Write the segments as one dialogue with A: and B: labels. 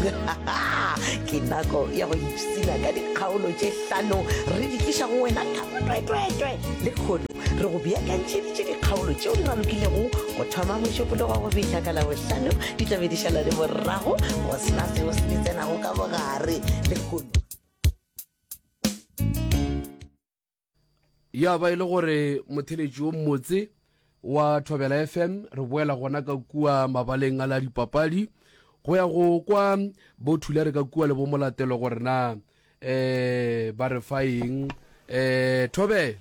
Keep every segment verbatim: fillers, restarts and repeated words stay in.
A: ke nako ya go ipsina ka dikgaolo tše hlano re di tliša go wena ka twetwetwe le kgono re go beakantšheditše dikgaolo tšeo di ralokilego go thoma mošopolo wa go bitša ka la bohlano di tlabe di šala le morago go sena seo se di tsenago ka bogare le kgono
B: ya ba ile gore motheletši o mmotse wa Thobela F M re boela gona ka kua mabaleng a la dipapadi go ya go kwa bo thula re ka kua le bo molatelo gore na eh ba re faing eh Thobela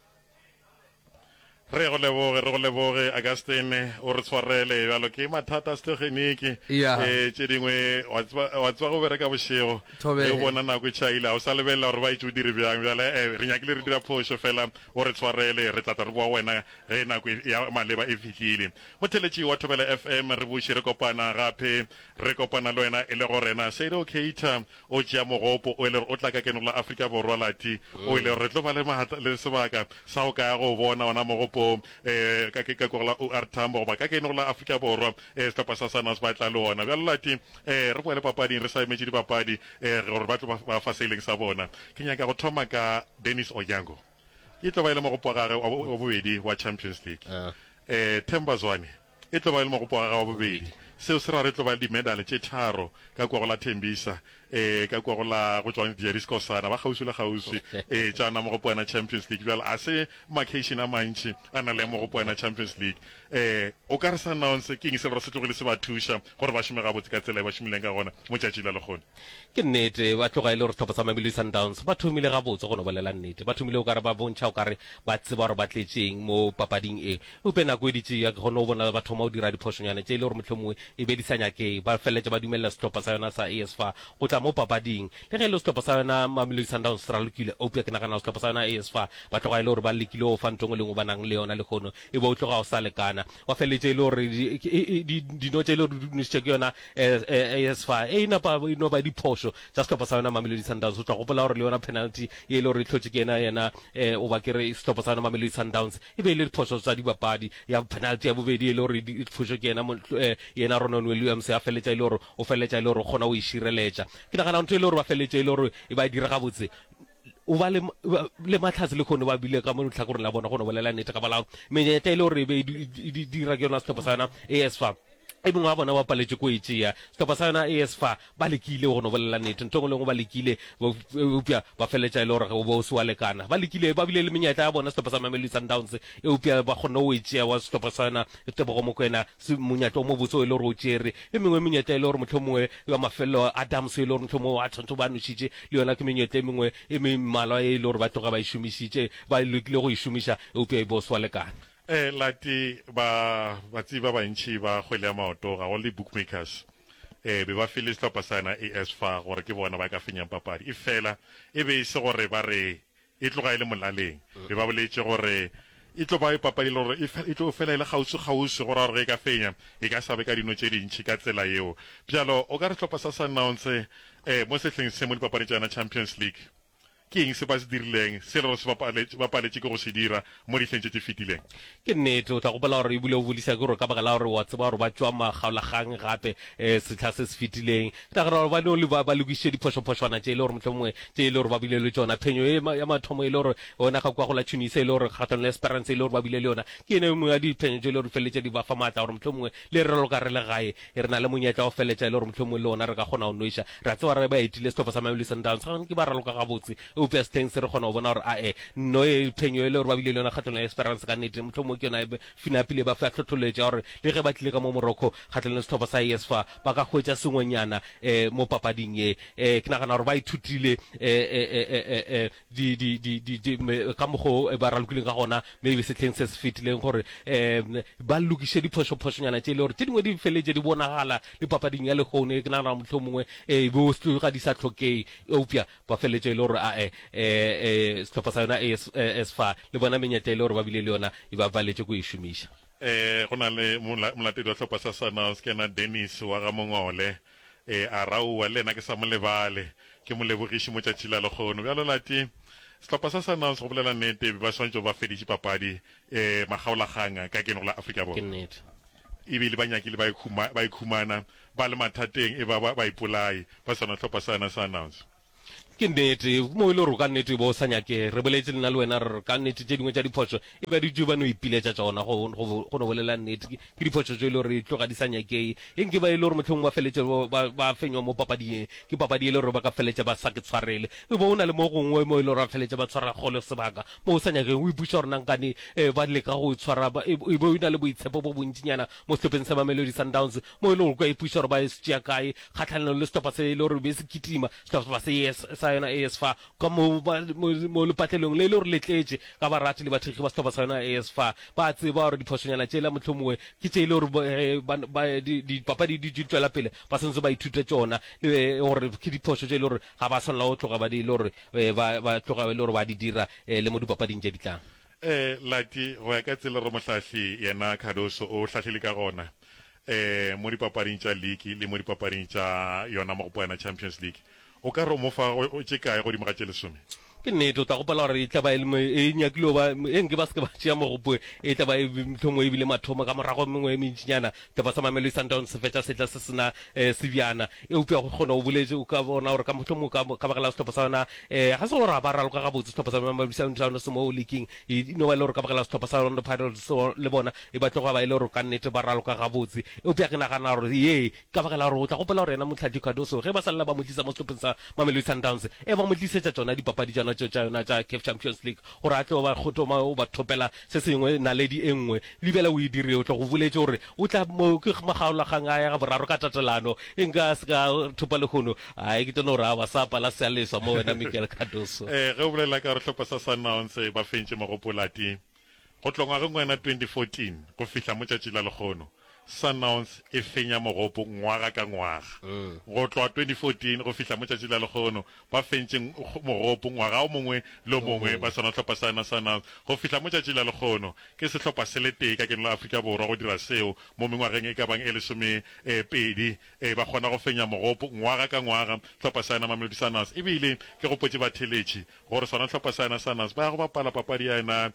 C: re go leboge re go leboge Augustine o re tshwarele bjalo ke mathata stegeniki eh tše dingwe wa tswa go bereka bošego le bona nako e tšhaile o sa lebella gore ba itse o dire bjang bjale re nyakile re dira phošo fela o re tshwarele re tlatla re boa wena ge nako ya maleba e fihlile motheletši wa Thobela F M re boše re kopana gape re kopana le wena e le go rena Seido Keita o tšea mogopo o ile o tla ka keno la Afrika Borwa lati o ile re tlo ba le sebaka sa go ka ya go bona ona mogopo eh ka ke ka go la o R Tambo ba ka ke no la Afrika Borwa eh sta pasa sana se batla le ona bja lati eh re boele papadi re sa emetse di papadi eh gore ba tlo ba fa seleng sa bona ke nyaka go thoma ka Dennis Onyango e tlo ba ile mo go pagare o bobedi wa Champions League eh Themba Zwane e tlo ba ile mo go pagare wa bobedi seo se ra re tlo ba di medal tše tharo ka go la Thembisa eh ka go la go tswa Jerry Skosana ba gausi le gausi eh tsana mo go bona Champions League bjala a se vacation a mantši ana le mo go bona Champions League eh o ka re sa announce ke se re se tlogile se ba thusha gore ba shime ga botse ka tsela ba shimileng ka gona mo tšatši la le gone
D: ke nnete ba tloga ile re tlhopha sa Mamelodi Sundowns ba thomile ga botse go no bolela nnete ba thomile o ka re ba bontšha o ka re ba tseba gore ba tletšeng mo papading e o pena go editše ya go no bona ba thoma o dira diphošonyana tše ile gore mohlomongwe e be di sa nyake ba feletse ba dumella setlhopha sa yona sa A S F A go tla mo papading le ge le setlhopha sa yona Mamelodi Sundowns se ralokile opia ke nagana setlhopha sa yona A S F A ba tloga ile gore ba lekile o fantong le ngo ba nang le yona le gono e bo tloga o sa lekana wa feletse ile gore di no tše ile gore di tše ke yona A S F A e ina pa ino ba diphosho tša setlhopha sa yona Mamelodi Sundowns o tla gopola gore le yona penalty e ile gore tlhotse ke yena yena o ba ke re setlhopha sa yona Mamelodi Sundowns e be ile diphosho tša dibapadi ya penalty ya bobedi ile gore diphosho ke yena yena Ronald Williams a feletša ile gore o feletša ile gore gona o ishireletša ke nagana ntho ile gore ba feletša ile gore e ba dira ga botse o ba le le matlhatse le khone ba bile ka mo tlhakoreng la bona go no bolela nnete ka balao menyeta ile gore be di dira ke yona setlhopha sa yona A S F A e mongwe wa bona ba paletse ko e tšea setlhopha sa yona A S F A ba lekile go no bolela nnete ntho ngwe le ngwe ba lekile upia ba feletša ile gore bo se wa lekana ba lekile ba bile le menyetla ya bona setlhopha sa Mamelodi Sundowns e upia ba kgona o e tšea wa setlhopha sa yona Tebogo Mokoena monyetla o mo botse o ile gore o tšere e mengwe menyetla ile gore mohlomongwe wa mafelelo Adams ile gore mohlomongwe a tshwantsho ba nošitše le yona ke menyetla e mengwe e mmalwa e ile gore ba tloga ba e šomišitše ba lekile go e šomiša e upia e bo se wa lekana
C: eh lati ba ba tsiba ba ntši ba kgwele ya maoto ga go le bookmakers eh be ba file setlhopha sa yona A S F A gore ke bona ba ka fenyang papadi e fela e be se gore ba re e tloga ile molaleng be ba boletše gore e tlo ba e papadi le gore e tlo fela ile gausi gausi gore re ka fenya e ka sabe ka dino tše dintšhi ka tsela yeo bjalo o ka re setlhopha sa Sundowns eh mo sehleng se mo dipapadi tša yona Champions League ke eng se ba se dirileng se le se ba paletše ke go se dira mo dihleng tše tše fetileng
D: ke nnete o tla gopola gore e bule o bodisa ke gore ka baka la gore wa tseba gore ba tšwa magaolagang gape um setlha se se fetileng ke nagana gore ba no le ba lokišitše diphošophošwana tše e le gore mohlomongwe tše e le gore ba bile le tsona phenyo ya mathomo e le gore ona ga kwa go la tunisa e le gore kgatlhano le esperance e le gore ba bile le yona ke ene mongwe ya diphenyo tše e le gore feletše di ba fa maatla gore mohlomongwe le re loka re le gae e re na le monyetla o feletša e le gore mohlomongwe le ona re ka kgona go noiša re a tseba re ba etile setlhopha sa Mamelodi Sundowns ga ke ba raloka gabotse upia seteng se re kgona go bona gore ae no e phenyo e le gore ba bile le yona kgatlhano ya esperance ka nnete mohlomongwe ke yona finapile ba fa tlhotlholetša gore le ge ba tlile ka mo Morocco kgatlhano le setlhopha sa A S F A ba ka hwetša sengwenyana um mo papading e um ke nagana gore ba ithutile ka mokgo ba ralokileng ka gona maybe setlheng se se fetileng gore um ba lokiše diphošophošonyana tše e le gore tše dingwe di feletše di bonagala le papading ya lekgone ke nagana mohlomongwe um bo ga di sa tlhokei eupša ba feletše e le gore ae um setlhopha sa yona A S F A le bona menyetla e le gore ba bile le yona e ba baletše ko e šomiša
C: eh go na le molatedi wa setlhopha sa Sundowns ke na Dennis wa ga Mongole eh a raua le nna ke sa mo lebale ke mo lebogiše mo tšatši la lekgono bjalo lati setlhopha sa Sundowns go bolela nnete ba swantse ba feditše papadi um magaolaganga ka keno la Afrika Borwa
D: ke nnete
C: ebile ba nyakile ba ikhuma ba ikhumana ba le mathateng e ba ba ipolai ba sona tlhopha sana Sundowns
D: ke nnete mo ile ro ka nnete bo sa nyake re boletse lena le wena re ka nnete tse dingwe tsa diphoso e ba di juba no ipiletsa tsona go go no bolela nnete ke diphoso tse ile re tloga di sa nyake eng ke ba ile re motlhong ba feletse ba fenywa mo papading ke papadi ile re ba ka feletse ba sa ke tshwarele e bo una le mo gongwe mo ile re feletse ba tshwara gole sebaka mo sa nyake o ipusha rena nkane ba le ka go tshwara ba e bo ina le boitshepo bo bontsinyana mo stopeng sa Mamelodi Sundowns mo ile go ipusha re ba se tsia kae khatlhanelo le stopa se ile re be se kitima stopa se yes yona A S F A ka mo mo le patlelong le le re letletse ka ba rati le bathegi ba stopa sa yona A S F A ba tseba re diphosonyana tsela motlhomongwe ke tse ile re ba di papadi di tswela pele ba sentse ba ithute tsona le gore ke diphoso tse ile re ga ba sonna o tloga ba di ile re ba ba tloga le re ba di dira le mo dipapading tse ditlang
C: eh lati go ya ka tsela re mohlahli yena Khadoso o hlahlile ka gona eh mo dipapading tsa league le mo dipapading tsa yona mo go Champions League o ka re mo fa o tse kae go di magatshe lesome
D: ke nnete ta go pala re tla ba e nyakilo ba eng ke ba se ba tsia mo go e tla ba e mthongo e bile mathomo ka morago mengwe mentšinyana ta ba sa Mamelodi Sundowns se fetsa se tla se sena Siviana e o pya go gona o boletse o ka bona gore ka motlhomo ka ka ba la stopa sa yona eh ha se gore ba raloka ga botse stopa sa Mamelodi Sundowns mo leaking e no ba le gore ka ba la stopa sa Orlando Pirates le bona e ba tloga ba ile gore ka nnete ba raloka ga botse e o pya ke nagana gore ye ka ba la gore o tla go pala gore ena motlhathi Khadoso ge ba sala ba motlisa mo stopeng sa Mamelodi Sundowns e ba motlisetsa tsona dipapadi tsona tsa yona tsa C A F Champions League gore a tlo ba khotoma o ba thopela se sengwe naledi engwe libela o idire o tlo go boletse gore o tla mo ke magaola ganga ya ga boraro ka tatelano enka se ka thopa le khono a ke tno ra ba sa pala se alesa mo wena Michael Khadoso
C: eh re bolela ka re tlhopha sa Sundowns ba fentse mo go polati go tlongwa re ngwana twenty fourteen go fihla mo tšatši la lekgono Sundowns e fenya moropo ngwaga ka ngwaga go tloa twenty fourteen go fihla mo tšatši la lekgono ba fentšeng moropo ngwaga o mongwe le mongwe ba sona tlhopha sana Sundowns go fihla mo tšatši la lekgono ke setlhopha se le tee ka ke la Afrika Borwa go dira seo mo mengwageng e ka bang e lesome pedi ba kgona go fenya moropo ngwaga ka ngwaga tlhopha sana Mamelodi Sundowns ebile ke go potse ba theletše gore sona tlhopha sana Sundowns ba go bapala papadi ya yona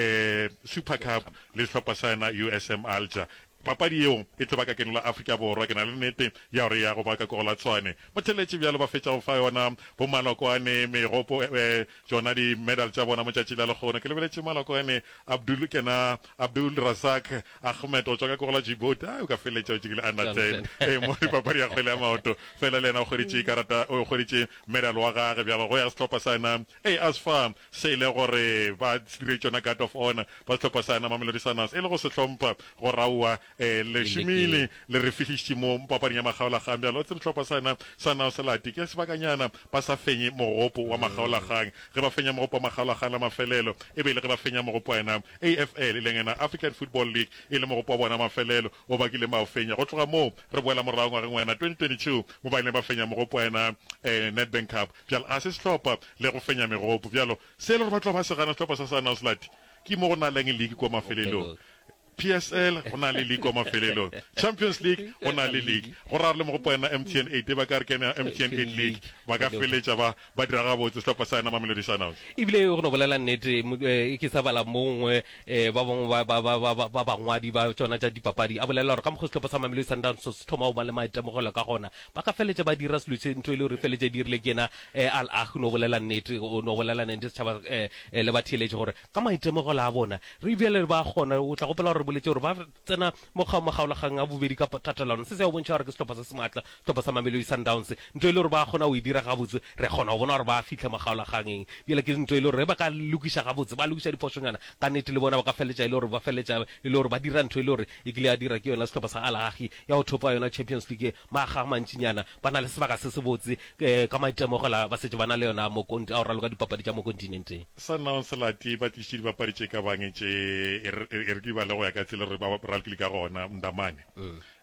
C: Super Cup le tlhopha sana U S M Alger papadi eo e tlo ba ka kenela Afrika Borwa ke na le nnete ya gore ya go ba ka go la Tshwane motheletše bjalo ba fetša go fa yona bo malokwane meropo tsona di medal tša bona mo tšatši la lekgono ke lebeletše malokwane Abdul kena Abdul Razak Ahmed o tswa ka go la Djibouti o ka feletša o tšekile under ten e mo papadi ya kgwele ya maoto fela le ena o kgweditše karata o kgweditše medal wa gage bjalo go ya setlhopha sana e asfa se ile gore ba dire tsona guard of honor ba setlhopha sana Mamelodi Sundowns e le go se hlompha go raua eh le shimile le re fihlitše mo papading ya magaolagang bjalo tse tlhopha sana sana se lati ke sebakanyana ba sa fenye moropo wa magaolagang ge ba fenya moropo wa magaolagang la mafelelo e be le ge ba fenya moropo ena A F L e leng ena African Football League e le moropo wa bona mafelelo o bakile ma o fenya go tloga mo re boela morago ngwa ngwana twenty twenty-two mo ba ile ba fenya moropo ena eh Nedbank Cup bjalo a se setlhopha le go fenya meropo bjalo se le re ba tloga ba se gana setlhopha sa sana se lati ke mo go na leng league kwa mafelelo P S L go na le league kwa mafelelong Champions League go na le league go ra le mo go pena M T N eight ba ka re kena M T N eight league ba ka feletša ba ba dira ga botse setlhopha sa yena Mamelodi Sundowns
D: ebile go no bolela nnete e ke sa bala mongwe ba bangwe ba ba ba ba bangwadi ba tsona tša dipapadi a bolela gore ka mo go setlhopha sa Mamelodi Sundowns se thoma o ba le maitemogelo ka gona ba ka feletša ba dira selo se ntho ile re feletša dirile ke ena Al Ahly no bolela nnete o no bolela nnete setšhaba le ba theletše gore ka maitemogelo a bona re bjale ba gona o tla gopela gore boletse gore ba tsena mo ga magaolagang a bobedi ka tatelano se se o bontšha gore ke setlhopha se se maatla setlhopha sa Mamelodi Sundowns ntho ile gore ba kgona o e dira gabotse re kgona go bona gore ba fitlha magaolagangeng bjale ke ntho ile gore ba ka lokiša gabotse ba lokiša diphošonyana ka nnete le bona ba ka feletša ile gore ba feletša ile gore ba dira ntho ile gore e kile ya dira ke yona setlhopha sa Al Ahly ya go thopa yona Champions League maaga mantšinyana ba na le sebaka se se botse ka maitemogela ba setse ba na le yona mo konti a go raloka dipapadi tša mo kontinenteng
C: Sundowns lati ba tlišitše dipapadi tše ka bangetse e re di ba le go ya ka tsela re ba ralkile ka gona Ndamane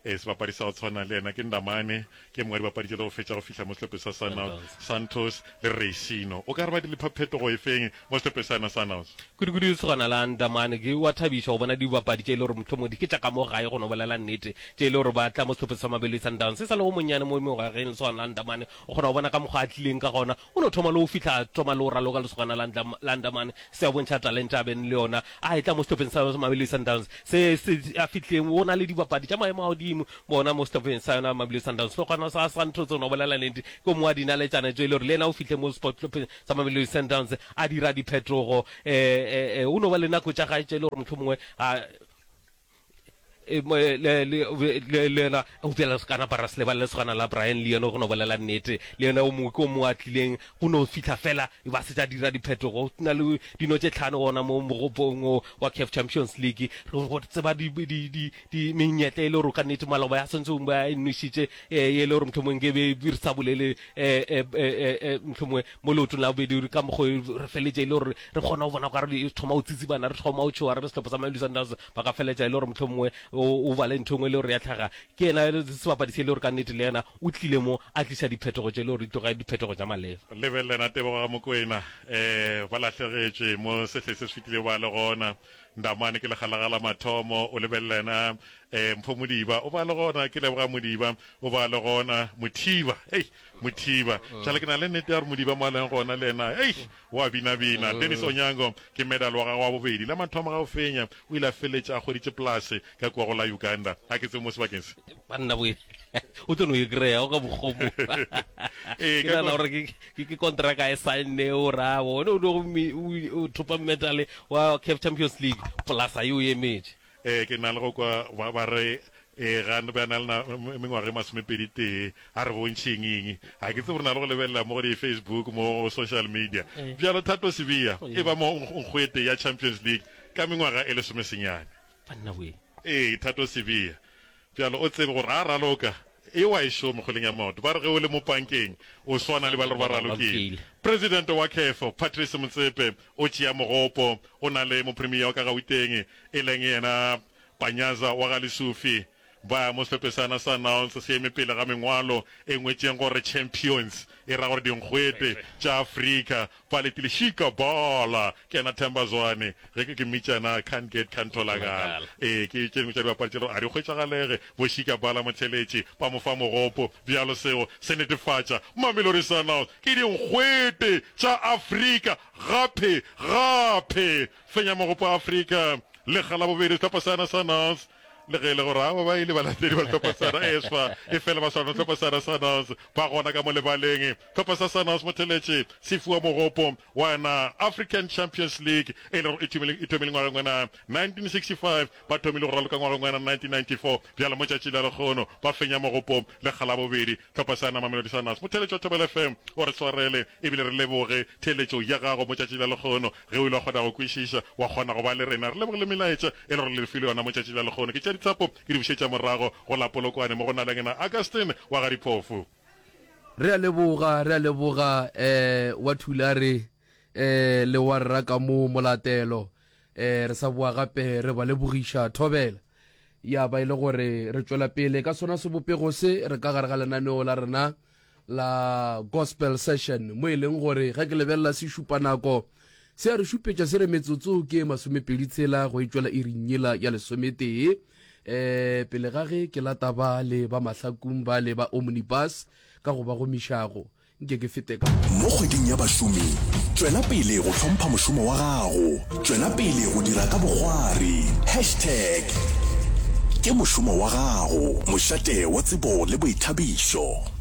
C: e sebapadi sa go tshwana le ena ke Ndamane ke mongwe wa dibapadi tse le go fetša go fitlha mo setlhophe sa Sundowns Santos le Racino o ka re ba di le phetogo e feng mo setlhophe sa Sundowns
D: kudu se gona la Ndamane ke wa thabisha go bona dibapadi tse le gore motho mo di ke tla ka mo gae go no bolela nnete tse le gore ba tla mo setlhophe sa Mamelodi Sundowns se sa le go monyane mo mo ga ge le sona Ndamane o gona go bona ka mo ga tlileng ka gona o no thoma le o fitlha thoma le o raloka le sona la Ndamane se a bontsha talent a ben le yona a etla mo setlhopheng sa Mamelodi Sundowns se a fitlheng o na le dibapadi tsa maemo a godimo bona mo setlhopheng sa yona Mamelodi Sundowns le gona sa Santos no bolela nnete ko mo a dina le tsana tse le gore le ena o fitlhe mo sport club sa Mamelodi Sundowns a dira diphetogo eh o no ba le nako tsa gae tse le gore motho mongwe a le le le le la o pela skana para se le ba le skana la Brian le yena go no bolela nnete le yena o mo ko mo atlileng go no fitla fela e ba se tsa dira diphetogo na le dino tse tlhano gona mo mogopong wa C A F Champions League re go tseba di di di di menyetle le ro ka nnete maloba ya sentse ba inishitse e le ro motho mongwe be birsa bolele e e motho mongwe mo lotho la be di ka mo go re feletse le re re gona go bona ka re thoma o tsitsi bana re thoma o tshwa re se tlopa sa Mamelodi Sundowns ba ka feletsa le ro motho mongwe o valentongwe le re ya tlhaga ke ena se bapadi se le re ka nnete le ena o tlile mo a tlisa diphetogo tse le re toga diphetogo tsa maleva
C: le belena Teboga Mokoena eh ba latlhegetse mo setlhe se se fitile ba le gona Ndamane ke le galagala mathomo o lebelena eh Mpho Modiba o ba le gona ke Leboga Modiba o ba le gona Mothiba hey Mothiba tšale ke na le nnete ya re Modiba mo a leng gona le ena hey wa bina bina Dennis Onyango ke medal wa gagwe wa bobedi la mathomo ga o fenya o ile a feletša a goditše polase ka kwa go la Uganda a ke tse mo sebakeng se
D: banna boe o tlo no e kry-a o ka bogomo ke nana gore ke contracta e sign-e o ra bone o thopa medal wa C A F Champions League plus a yo emetse
C: eh ke na le go kwa ba re e ga ba na le mengwaga e masomepedi tee a re bontšheng eng ga ke tse gore na le go lebelela mo go di-Facebook mo social media bjalo Thato Sibiya e ba mo nkgwete ya Champions League ka mengwaga e le somesenyane
D: banna boe
C: ee Thato Sibiya bjalo o tsebe gore a raloka e wa e show mo goleng ya maoto ba re ge o le mo pankeng o swana le ba le ba ralokile president wa C A F Patrice Motsepe o tšea mogopo o na le mo premier wa ka Gauteng e leng yena Panyaza wa ga Lesufi ba mo sepesana sa announce se eme pele ga mengwalo e ngwetseng gore champions e ra gore dingwete tša Afrika ba letile shika bala ke na Themba Zwane ge ke ke mitšana can't get can't tolagala eh ke ke motšadi ba partšelo a di hwetšagalege bo shika bala motheletše ba mo fa mogopo bjalo seo se netefatša Mamelodi Sundowns ke dingwete tša Afrika gape gape fenya mogopo Afrika le gala bobedi tlhopasana Sundowns le ge le gore a ba ile ba latedi ba tlhopasana esfa e fela ba swana tlhopasana Sundowns ba gona ka mo lebaleng tlhopasa Sundowns motheletše se fiwa mogopo wa na African Champions League e le gore e thomile ngwaga ngwana nineteen sixty-five ba thomile go raloka ngwaga ngwana nineteen ninety-four bjalo mo tšatši la lekgono ba fenya mogopo le gala bobedi tlhopasana Mamelodi Sundowns motheletšo Thobela F M o re tshwarele ebile re leboge theletšo ya gago mo tšatši la lekgono ge o ile wa kgona go kwešiša wa kgona go ba le rena re leboge le melaetša e le gore le file yona mo tšatši la lekgono ke ditsapo ke di bušetša morago go la Polokwane mo go na lengena Augustine wa ga Diphofu
B: re a leboga re a leboga eh wa thulare eh le wa rra ka mo molatelo eh re sa bua gape re ba lebogiša Thobela ya ba ile gore re tswela pele ka sona se bopego se re ka gare ga lenaneo la rena la gospel session mo e leng gore ga ke lebelela se šupa nako se a re šupetša se re metsotso ke masomepedi tshela go itswela e rinnyela ya lesometee eh pele ga ge ke lata ba le ba mahlakong ba le ba omnibus ka go ba go mišago nke ke fete ka
E: mo kgweding ya bašomi tswela pele go tlhompha mošomo wa gago tswela pele go dira ka bogwari hashtag ke mošomo wa gago mošate wa tsebo le boithabišo